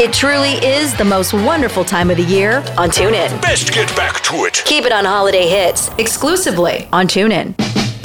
It truly is the most wonderful time of the year on TuneIn. Best get back to it. Keep it on Holiday Hits exclusively on TuneIn.